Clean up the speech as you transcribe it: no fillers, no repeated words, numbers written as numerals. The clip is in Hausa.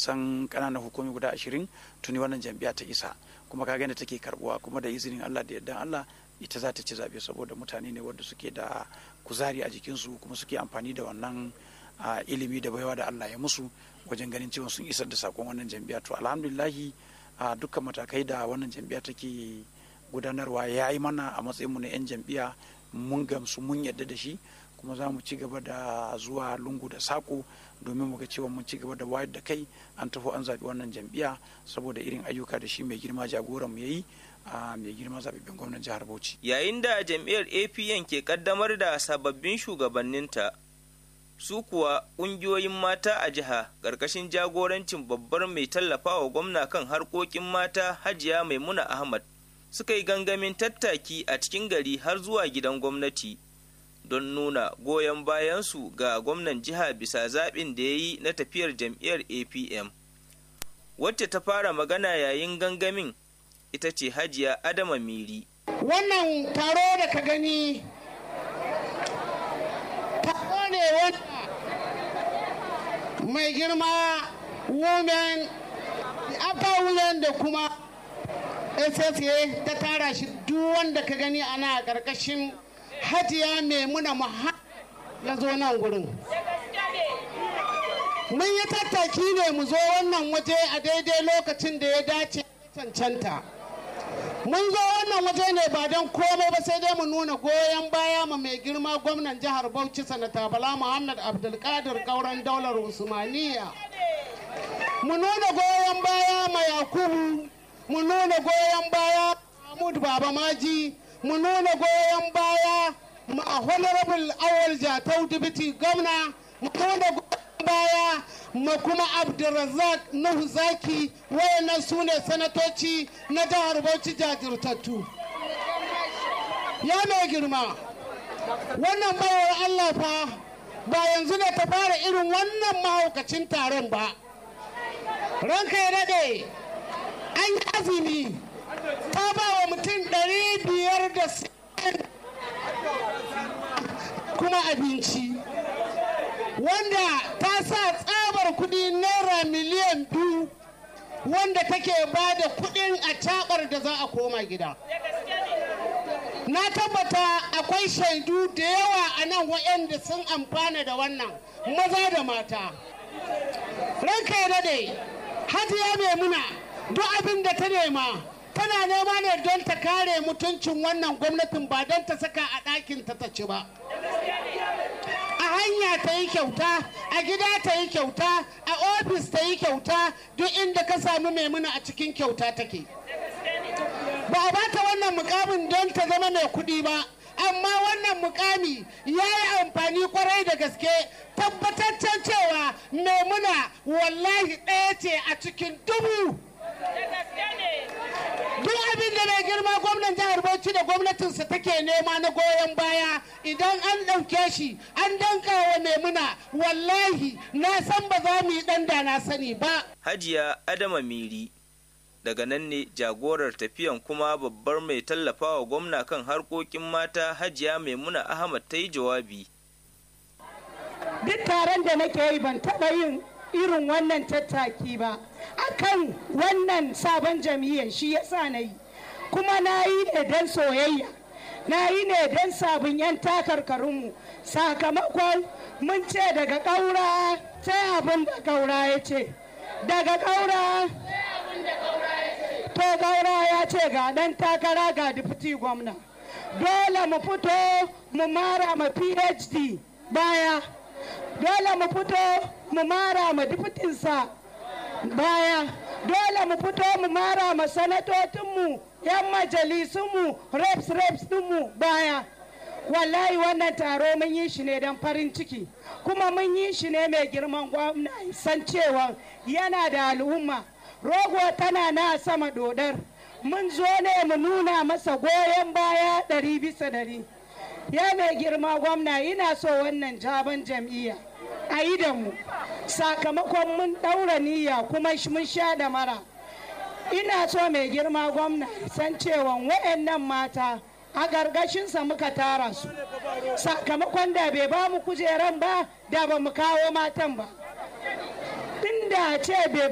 san ƙananan hukumi guda 20 tuni wannan jam'iyya ta isa, kuma ka gani take karbuwa, kuma da izinin Allah da yardan Allah ita za ta ci zaɓe, saboda mutane ne wanda suke da kuzari a jikinsu kuma suke amfani da wannan ilimi da baiwa da Allah ya musu wajen ganin cewa sun isar da sakon wannan jam'iyya. To alhamdulillahi dukkan matakai da wannan jam'iyya take gudanarwa ya yi mana a matsayinmu na 'yan jam'iyya, mun gamsu mun yadda da shi, kuma za mu ci gaba da zuwa lungu da sako domin mu ga cewa mun ci gaba da wayar da kai an tafi an zaɓi wannan jam'iyya saboda irin ayyuka da shi mai girma jagoran mu yayi a mai girma zaɓaɓɓen gwamnan jihar Bauchi. Yayin da jam'iyyar APN ke kaddamar da sababbin shugabanninta, su kuwa ƙungiyoyin mata a jiha ƙarƙashin jagorancin babbar mai tallafawa gwamna kan harkokin mata Hajiya Maimuna Ahmad suka yi gangamin tattaki a cikin gari har zuwa gidan gwamnati don nuna goyon bayansu ga gwamnan jiha bisa zaɓin da ya yi na tafiyar jam'iyyar APM. Wacce ta fara magana yayin gangamin ita ce Hajiya Adama Miri. Wannan taro da ka gani taro ne wanda mai girma women after women da kuma SSA ta tara shi, duk wanda ka gani ana a ƙarƙashin Hajiya Maimuna Muhammad ya zo nan gurin. Mun yi tattaki ne mu zo wannan waje a daidai lokacin da ya dace cancanta. Mun zo wannan waje ne ba don komai ba sai dai mu nuna goyon baya ma mai girma gwamnan jihar Bauchi Sanata Bala Muhammad Abdulkadir Kauran Daular Usmaniya. Mu nuna goyon baya ma Yakubu, mu nuna goyon baya Mahmud Baba Maji, mu nuna goyon baya ma Honorable Awal Jatau Deputy Gwamna, mu nuna goyon baya ma kuma Abdulrazak Nuhu Zaki, wayannan su ne sanatoci na jihar Bauchi jajirtattu. Ya mai girma, wannan bayar Allah fa ba yanzu ne ta fara irin wannan mahaukacin taron ba. Ranka ya daɗe, an yi azumi ta ba wa mutum 560 kuma abinci, wanda ta sa tsabar kudi naira miliyan 2 wanda take ba da kudin a cabar da za a koma gida. Na tabbata akwai shaidu da yawa a nan waɗanda sun amfana da wannan, maza da mata. Ranka ya dade, Hajiya Maimuna duk abin da ta nema tana nema ne don ta kare mutuncin wannan gwamnatin, ba don ta saka a ɗakin ta ci ba. A hanya ta yi kyauta, a gida ta yi kyauta, a ofis ta yi kyauta, duk inda ka sami Maimuna a cikin kyauta take. Ba a bata wannan mukamin don ta zama mai kuɗi ba, amma wannan mukami ya yi amfani kwarai da gaske, tabbataccen cewa Maimuna wallahi ɗaya ce a cikin 1000. Duk abin da mai girma gwamnan jihar Bauchi da gwamnatinsa take nema na goyon baya, idan an ɗauke shi an danka wa Maimuna, wallahi na san ba za mu yi ɗan da na sani ba. Hajiya Adama Miri. Daga nan ne jagorar tafiyan kuma babbar mai tallafawa gwamna kan harkokin mata Hajiya Maimuna Ahmad ta yi jawabi. Duk taron da nake yi ban taɓa yin irin wannan tattaki ba akan wannan sabon jam'iyyar, shi yasa na yi, kuma na yi ne don soyayya, na yi ne don sabon 'yan takarkarinmu, sakamakon mun ce daga ƙaura sai abin da ƙaura ya ce, daga ƙaura to ƙaura ya ce ga ɗan takara ga dipiti gwamna, dole mu fito mu mara ma PhD baya, dole mu fito mu mara ma dipitinsa baya, dole mu fito mu mara ma sanatocinmu, 'yan majalisunmu, reps dinmu baya. Wallahi wannan taro mun yi shi ne don farin ciki, kuma mun yi shi ne mai girman gwamna san cewa yana da al'umma, rogo tana na sama dodar. Mun zo ne mu nuna masa goyon baya 100%. Ya mai girma gwamna, ina so wannan jaban jam'iyya a yi da mu, sakamakon mun ɗaura niyya kuma mun sha da mara. Ina so mai girma gwamna san cewa waɗannan mata a gargashinsa muka tara su, sakamakon da bai ba mu kujeran ba da ba mu kawo matan ba, tun da ce bai